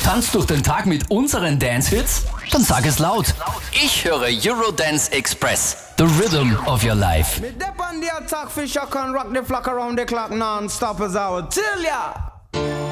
Tanzt durch den Tag mit unseren Dance-Hits? Dann sag es laut. Ich höre Eurodance Express. The rhythm of your life. Me dep on the attack, fish I can rock the flock around the clock non-stop as I would tell ya.